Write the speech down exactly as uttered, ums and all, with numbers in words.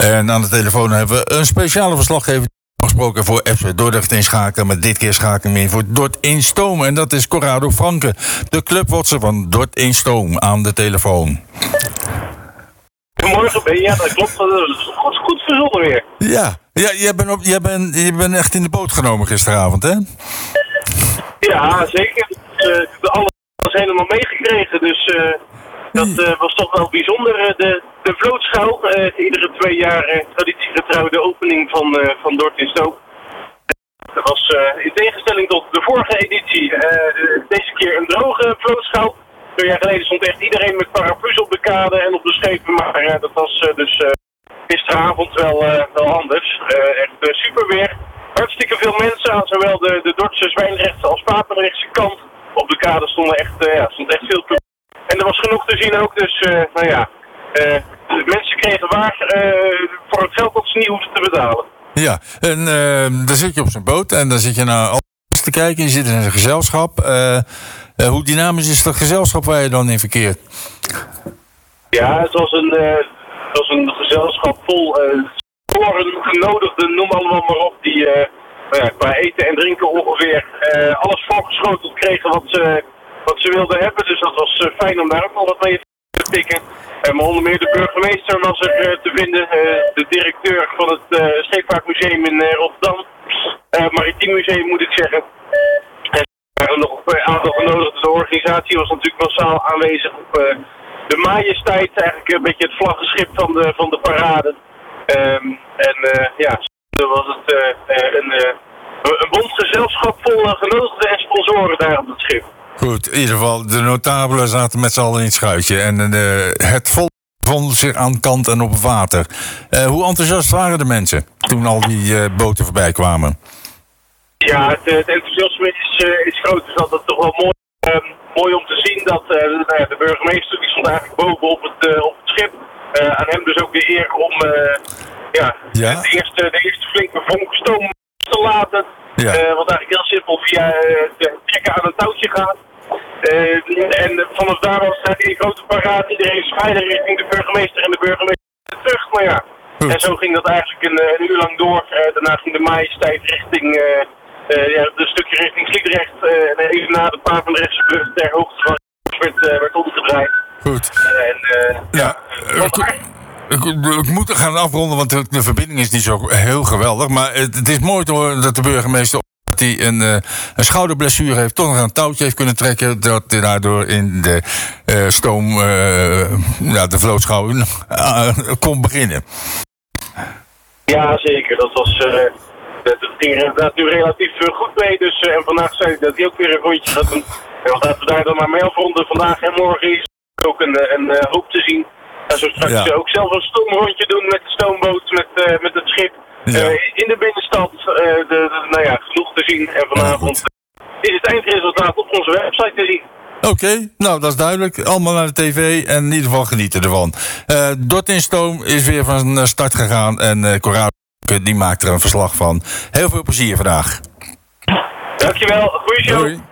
En aan de telefoon hebben we een speciale verslaggever gesproken voor F C Dordrecht in Schaken. Maar dit keer schakelen we in voor Dort in Stoom. En dat is Corrado Franke, de clubwatcher van Dort in Stoom, aan de telefoon. Goedemorgen, Ben. Ja, dat klopt. Dat is goed, goed verzonnen weer. Ja, ja jij, bent op, jij, bent, je bent echt in de boot genomen gisteravond, hè? Ja, zeker. Uh, alles was helemaal meegekregen, dus uh, dat uh, was toch wel bijzonder. Uh, de, de vlootschouw, uh, iedere twee jaar uh, traditiegetrouwde opening van, uh, van Dort in Stoom. Dat was uh, in tegenstelling tot de vorige editie, uh, deze keer een droge vlootschouw. Twee jaar geleden stond echt iedereen met paraplu's op de kade en op de schepen, maar uh, dat was uh, dus uh, gisteravond wel, uh, wel anders. Uh, echt uh, super weer. Hartstikke veel mensen aan zowel de, de Dordtse, Zwijndrechtse als Papendrechtse kant. Op de kade stonden echt, uh, ja, stond echt veel publiek. En er was genoeg te zien ook, dus uh, nou ja, uh, de mensen kregen waar uh, voor het geld dat ze niet hoefden te betalen. Ja, en uh, dan zit je op zo'n boot en dan zit je naar alles te kijken. Je zit in een gezelschap. Uh, uh, hoe dynamisch is dat gezelschap waar je dan in verkeert? Ja, het was een, uh, het was een gezelschap vol uh, sporen, genodigden, noem allemaal maar op, die uh, nou ja, qua eten en drinken ongeveer uh, alles voorgeschoteld kregen wat ze, wat ze wilden hebben. Dus dat was uh, fijn om daar ook nog wat mee te pikken. Uh, maar onder meer de burgemeester was er uh, te vinden, uh, de directeur van het uh, Scheepvaartmuseum in uh, Rotterdam, uh, Maritiem Museum moet ik zeggen. En er waren nog een aantal genodigden. De organisatie was natuurlijk massaal aanwezig op uh, de Majesteit, eigenlijk een beetje het vlaggenschip van de, van de parade. Um, en uh, ja, dan was het uh, een, uh, een bond gezelschap vol uh, genodigden en sponsoren daar op het schip. Goed, in ieder geval, de notabelen zaten met z'n allen in het schuitje. En uh, het volk vond zich aan kant en op water. Uh, hoe enthousiast waren de mensen toen al die uh, boten voorbij kwamen? Ja, het, het enthousiasme is, uh, is groot. Dus dat is toch wel mooi, uh, mooi om te zien dat uh, nou ja, de burgemeester die stond eigenlijk boven op het, uh, op het schip. Uh, aan hem dus ook de eer om uh, ja, ja? De, eerste, de eerste flinke vonk stoom te laten. Ja. Uh, wat eigenlijk heel simpel via uh, de trekken aan een touwtje gaat. Uh, en vanaf daar was het een grote parade. Iedereen zwaaide richting de burgemeester en de burgemeester terug. Maar ja, goed. En zo ging dat eigenlijk een, een uur lang door. Uh, daarna ging de Majesteit richting, uh, uh, ja, een stukje richting Sliedrecht. Uh, en even na de Papendrechtse brug ter hoogte van werd, uh, werd omgedraaid. Goed. Uh, en, uh, ja, ja ik, ik, ik moet er gaan afronden, want de, de verbinding is niet zo heel geweldig. Maar het, het is mooi te horen dat de burgemeester die een, uh, een schouderblessure heeft, toch nog een touwtje heeft kunnen trekken, dat hij daardoor in de uh, stoom, uh, ja, de vlootschouw uh, kon beginnen. Ja, zeker. Dat was, uh, dat ging er inderdaad nu relatief uh, goed mee. Dus, uh, en vandaag zei ik dat hij ook weer een rondje gaat doen. En laten we daar dan maar mee afronden. Vandaag en morgen is ook een, een, een hoop te zien. En zo straks ja. ook zelf een stoomrondje doen met de stoomboot, met, uh, met het schip. Ja. Uh, in de binnenstad, uh, de, de, nou ja, genoeg te zien. En vanavond ja, is het eindresultaat op onze website te zien. Oké, okay, nou dat is duidelijk. Allemaal naar de tv en in ieder geval genieten ervan. Uh, Dort in Stoom is weer van start gegaan en uh, Corrado die maakt er een verslag van. Heel veel plezier vandaag. Dankjewel, goeie show. Doei.